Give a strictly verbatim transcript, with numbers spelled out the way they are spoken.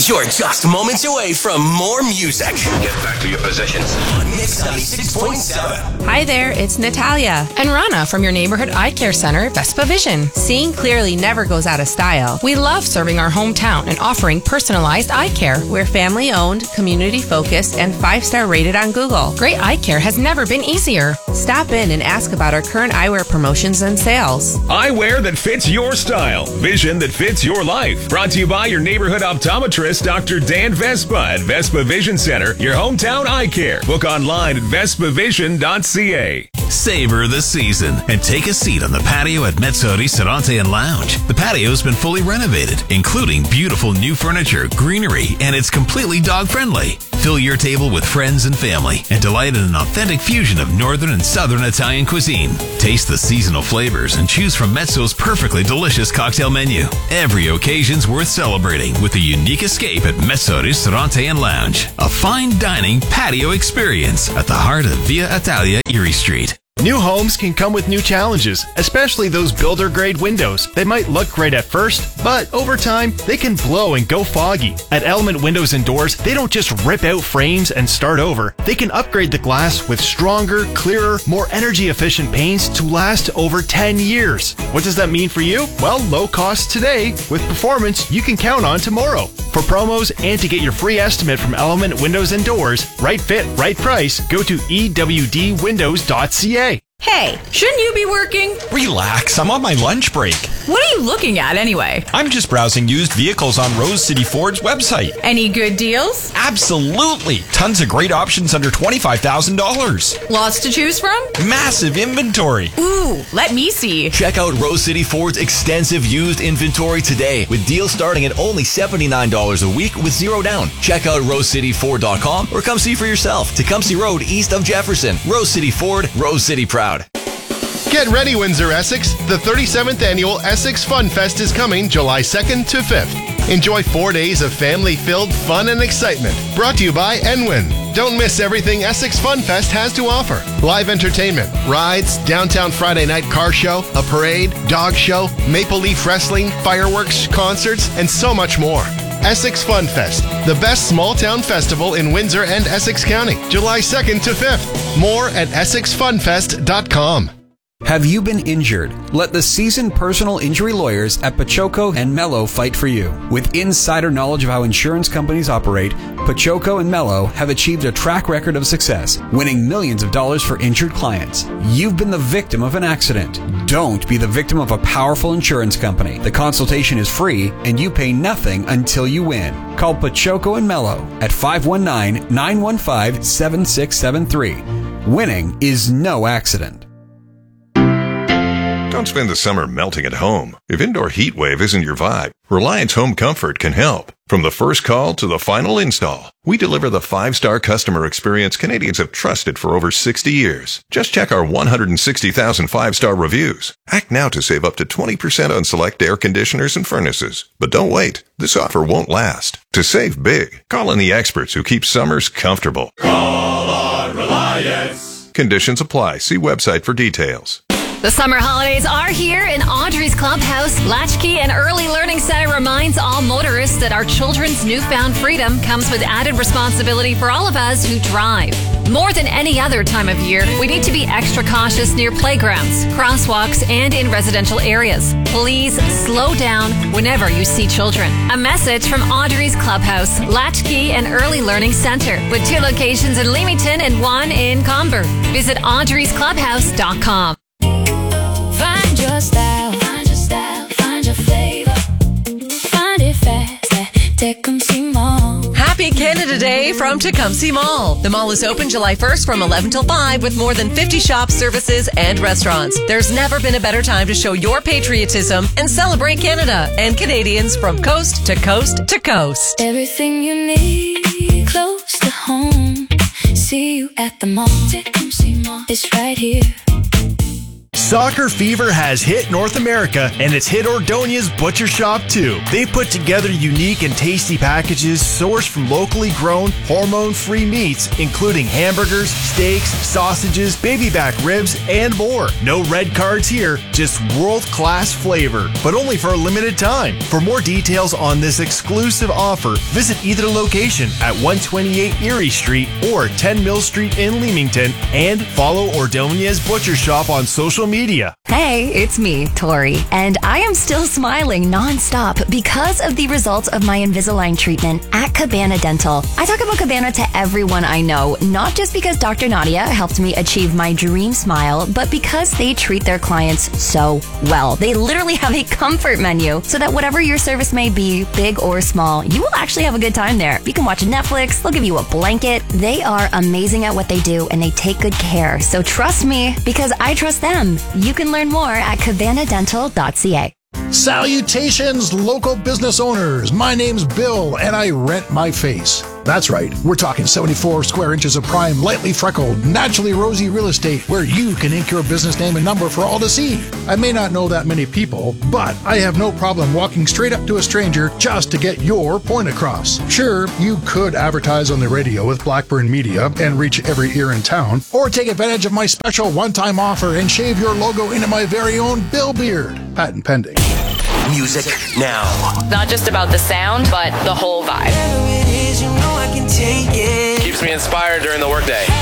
You're just moments away from more music. Get back to your positions. On Mix ninety-six point seven. Hi there, it's Natalia. And Rana from your neighborhood eye care center, Vespa Vision. Seeing clearly never goes out of style. We love serving our hometown and offering personalized eye care. We're family-owned, community-focused, and five-star rated on Google. Great eye care has never been easier. Stop in and ask about our current eyewear promotions and sales. Eyewear that fits your style. Vision that fits your life. Brought to you by your neighborhood optometrist, Doctor Dan Vespa at Vespa Vision Center, your hometown eye care. Book online at vespa vision dot c a. Savor the season and take a seat on the patio at Mezzo Ristorante and Lounge. The patio has been fully renovated, including beautiful new furniture, greenery, and it's completely dog-friendly. Fill your table with friends and family and delight in an authentic fusion of northern and southern Italian cuisine. Taste the seasonal flavors and choose from Mezzo's perfectly delicious cocktail menu. Every occasion's worth celebrating with a unique escape at Mezzo Ristorante and Lounge, a fine dining patio experience at the heart of Via Italia, Erie Street. New homes can come with new challenges, especially those builder-grade windows. They might look great at first, but over time, they can blow and go foggy. At Element Windows and Doors, they don't just rip out frames and start over. They can upgrade the glass with stronger, clearer, more energy-efficient paints to last over ten years. What does that mean for you? Well, low cost today with performance you can count on tomorrow. For promos and to get your free estimate from Element Windows and Doors, right fit, right price, go to e w d windows dot c a. Hey, shouldn't you be working? Relax, I'm on my lunch break. What are you looking at anyway? I'm just browsing used vehicles on Rose City Ford's website. Any good deals? Absolutely. Tons of great options under twenty-five thousand dollars. Lots to choose from? Massive inventory. Ooh, let me see. Check out Rose City Ford's extensive used inventory today with deals starting at only seventy-nine dollars a week with zero down. Check out rose city ford dot com or come see for yourself. Tecumseh Road, east of Jefferson. Rose City Ford, Rose City proud. Get ready, Windsor, Essex. The thirty-seventh Annual Essex Fun Fest is coming July second to fifth. Enjoy four days of family-filled fun and excitement. Brought to you by Enwin. Don't miss everything Essex Fun Fest has to offer. Live entertainment, rides, downtown Friday night car show, a parade, dog show, Maple Leaf Wrestling, fireworks, concerts, and so much more. Essex Fun Fest, the best small-town festival in Windsor and Essex County, July second to fifth. More at essex fun fest dot com. Have you been injured? Let the seasoned personal injury lawyers at Pachoco and Mello fight for you. With insider knowledge of how insurance companies operate, Pachoco and Mello have achieved a track record of success, winning millions of dollars for injured clients. You've been the victim of an accident. Don't be the victim of a powerful insurance company. The consultation is free, and you pay nothing until you win. Call Pachoco and Mello at five one nine, nine one five, seven six seven three. Winning is no accident. Don't spend the summer melting at home. If indoor heat wave isn't your vibe, Reliance Home Comfort can help. From the first call to the final install, we deliver the five-star customer experience Canadians have trusted for over sixty years. Just check our one hundred sixty thousand five-star reviews. Act now to save up to twenty percent on select air conditioners and furnaces. But don't wait. This offer won't last. To save big, call in the experts who keep summers comfortable. Call on Reliance. Conditions apply. See website for details. The summer holidays are here, and Audrey's Clubhouse, Latchkey and Early Learning Center reminds all motorists that our children's newfound freedom comes with added responsibility for all of us who drive. More than any other time of year, we need to be extra cautious near playgrounds, crosswalks, and in residential areas. Please slow down whenever you see children. A message from Audrey's Clubhouse, Latchkey and Early Learning Center, with two locations in Leamington and one in Comber. Visit audreys clubhouse dot com. Find your style, find your style, find your flavor. Find it fast at Tecumseh Mall. Happy Canada Day from Tecumseh Mall. The mall is open July first from eleven till five with more than fifty shops, services, and restaurants. There's never been a better time to show your patriotism and celebrate Canada and Canadians from coast to coast to coast. Everything you need close to home. See you at the mall. Tecumseh Mall. It's right here. Soccer fever has hit North America, and it's hit Ordonia's Butcher Shop too. They put together unique and tasty packages sourced from locally grown, hormone-free meats, including hamburgers, steaks, sausages, baby back ribs, and more. No red cards here, just world-class flavor, but only for a limited time. For more details on this exclusive offer, visit either location at one twenty-eight Erie Street or ten Mill Street in Leamington, and follow Ordonia's Butcher Shop on social media. Hey, it's me, Tori, and I am still smiling nonstop because of the results of my Invisalign treatment at Cabana Dental. I talk about Cabana to everyone I know, not just because Doctor Nadia helped me achieve my dream smile, but because they treat their clients so well. They literally have a comfort menu so that whatever your service may be, big or small, you will actually have a good time there. You can watch Netflix, they'll give you a blanket. They are amazing at what they do and they take good care. So trust me, because I trust them. You can learn more at cabana dental dot c a. Salutations, local business owners. My name's Bill, and I rent my face. That's right, we're talking seventy-four square inches of prime, lightly freckled, naturally rosy real estate where you can ink your business name and number for all to see. I may not know that many people, but I have no problem walking straight up to a stranger just to get your point across. Sure, you could advertise on the radio with Blackburn Media and reach every ear in town, or take advantage of my special one-time offer and shave your logo into my very own Bill beard. Patent pending. Music now. Not just about the sound, but the whole vibe. Keeps me inspired during the workday.